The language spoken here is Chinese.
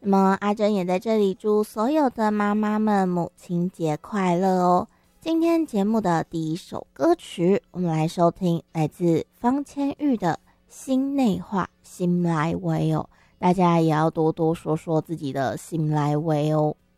那么阿珍也在这里祝所有的妈妈们母亲节快乐哦。今天节目的第一首歌曲，我们来收听来自方千玉的心内话心来话哦，大家也要多多说说自己的心来话哦。